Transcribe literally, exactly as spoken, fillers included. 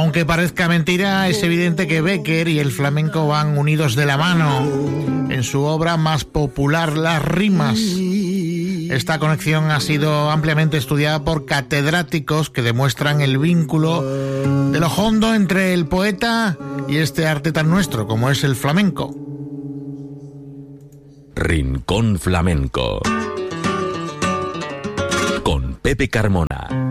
Aunque parezca mentira, es evidente que Bécquer y el flamenco van unidos de la mano. En su obra más popular, Las Rimas. Esta conexión ha sido ampliamente estudiada por catedráticos que demuestran el vínculo de lo hondo entre el poeta y este arte tan nuestro como es el flamenco. Rincón Flamenco con Pepe Carmona.